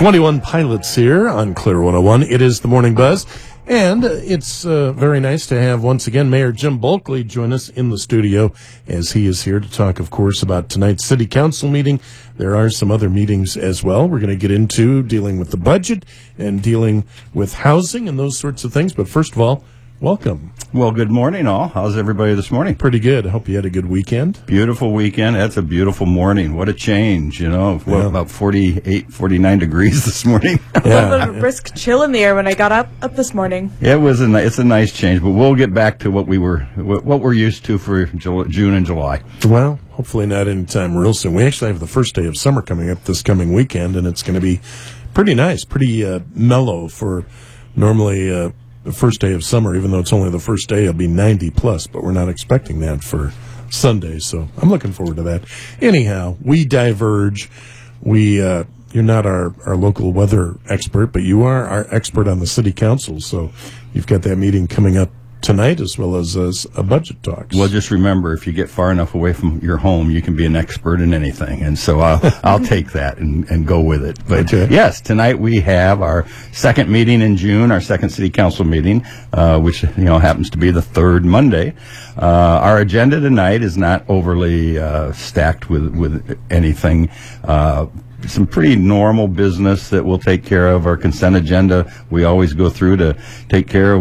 21 Pilots here on Clear 101. It is the Morning Buzz, and it's very nice to have, once again, Mayor Jim Bulkley join us in the studio, as he is here to talk, of course, about tonight's City Council meeting. There are some other meetings as well. We're going to get into dealing with the budget and dealing with housing and those sorts of things. But first of all, welcome. Well, good morning, all. How's everybody this morning? Pretty good. I hope you had a good weekend. Beautiful weekend. That's a beautiful morning. What a change, you know. Yeah. About 48, 49 degrees this morning. A little bit of a brisk chill in the air when I got up this morning. It's a nice change, but we'll get back to what we're used to for June and July. Well, hopefully not anytime real soon. We actually have the first day of summer coming up this coming weekend, and it's going to be pretty nice, pretty mellow for normally the first day of summer. Even though it's only the first day, it'll be 90 plus, but we're not expecting that for Sunday, so I'm looking forward to that. Anyhow, we diverge. You're not our local weather expert, but you are our expert on the city council, so you've got that meeting coming up tonight as well as a budget talk. Well, just remember, if you get far enough away from your home, you can be an expert in anything, and so I'll take that and go with it. But okay. Yes, tonight we have our second meeting in June, our second city council meeting, which happens to be the third Monday. Our agenda tonight is not overly stacked with anything. Some pretty normal business that we'll take care of. Our consent agenda we always go through to take care of.